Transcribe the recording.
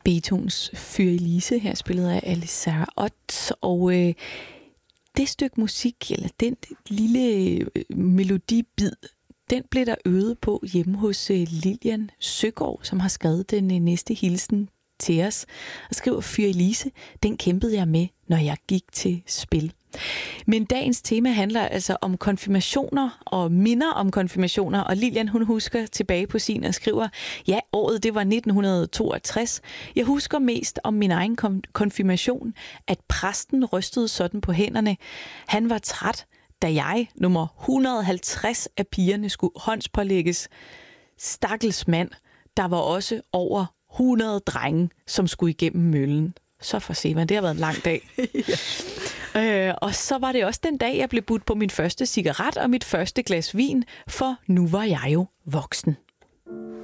Beethovens Fyr Elise, her spillet af Alice Sarah Ott. Og det stykke musik, eller den lille melodibid, den blev der øvet på hjemme hos Lilian Søgaard, som har skrevet den næste hilsen til os. Og skriver, Fyr Elise, den kæmpede jeg med, når jeg gik til spil. Men dagens tema handler altså om konfirmationer og minder om konfirmationer, og Lilian, hun husker tilbage på sin og skriver, ja, året det var 1962. Jeg husker mest om min egen konfirmation, at præsten rystede sådan på hænderne. Han var træt, da jeg, nummer 150 af pigerne, skulle håndspålægges. Stakkels mand, der var også over 100 drenge, som skulle igennem møllen. Så for se, men det har været en lang dag. Og så var det også den dag, jeg blev budt på min første cigaret og mit første glas vin, for nu var jeg jo voksen.